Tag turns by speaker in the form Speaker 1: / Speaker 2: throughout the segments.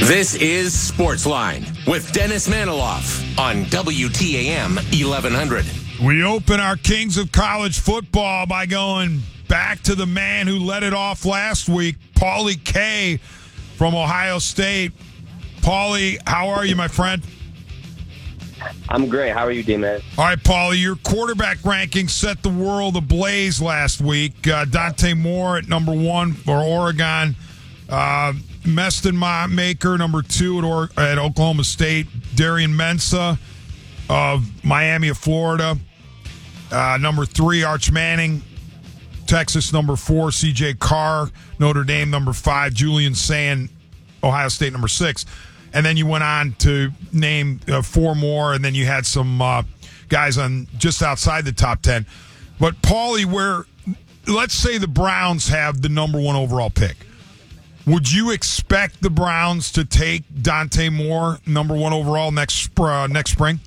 Speaker 1: This is Sportsline with Dennis Maniloff on WTAM 1100.
Speaker 2: We open our Kings of College Football by going back to the man who led it off last week, Paulie K from Ohio State. Paulie, how are you, my friend?
Speaker 3: I'm great. How are you, D-Man?
Speaker 2: All right, Paulie, your quarterback rankings set the world ablaze last week. Dante Moore at number 1 for Oregon. Meston Maker, number 2 at Oklahoma State. Darian Mensah of Miami of Florida. Number 3, Arch Manning. Texas, number 4, C.J. Carr. Notre Dame, number 5. Julian Sand, Ohio State, number 6. And then you went on to name 4 more, and then you had some guys on just outside the top 10. But, Paulie, let's say the Browns have the number 1 overall pick. Would you expect the Browns to take Dante Moore, number 1 overall, next spring?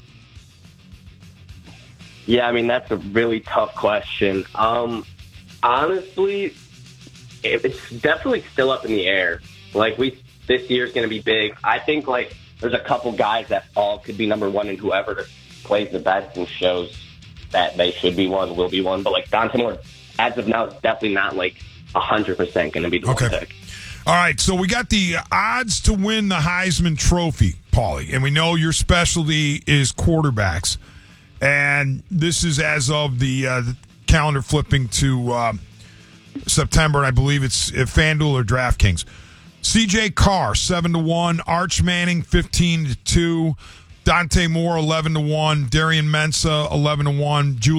Speaker 3: Yeah, I mean, that's a really tough question. Honestly, it's definitely still up in the air. This year's going to be big. I think, there's a couple guys that all could be number 1, and whoever plays the best and shows that they should be 1 will be 1. But, Dante Moore, as of now, is definitely not, 100% going to be the 1 pick.
Speaker 2: All right, so we got the odds to win the Heisman Trophy, Paulie, and we know your specialty is quarterbacks. And this is as of the calendar flipping to September, and I believe it's FanDuel or DraftKings. C.J. Carr, 7-1. Arch Manning, 15-2. Dante Moore, 11-1. Darian Mensah, 11-1.